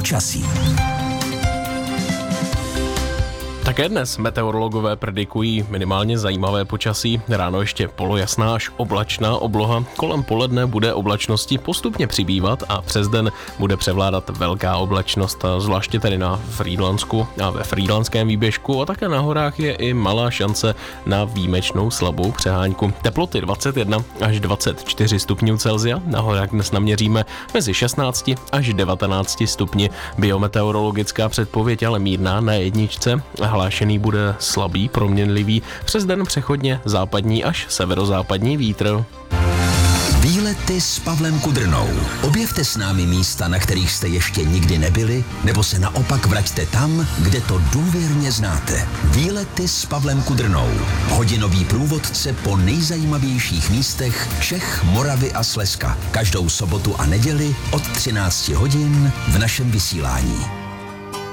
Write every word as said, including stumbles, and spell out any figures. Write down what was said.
počasí. Také dnes meteorologové predikují minimálně zajímavé počasí. Ráno ještě polojasná až oblačná obloha. Kolem poledne bude oblačnosti postupně přibývat a přes den bude převládat velká oblačnost, zvláště tedy na Frýdlansku a ve Frýdlanském výběžku, a také na horách je i malá šance na výjimečnou slabou přehánku. Teploty dvacet jedna až dvacet čtyři stupňů Celsia, na horách dnes naměříme mezi šestnáct až devatenáct stupni. Biometeorologická předpověď ale mírná na jedničce. Hlášený bude slabý, proměnlivý, přes den přechodně západní až severozápadní vítr. Výlety s Pavlem Kudrnou. Objevte s námi místa, na kterých jste ještě nikdy nebyli, nebo se naopak vraťte tam, kde to důvěrně znáte. Výlety s Pavlem Kudrnou. Hodinový průvodce po nejzajímavějších místech Čech, Moravy a Slezska. Každou sobotu a neděli od třináct hodin v našem vysílání.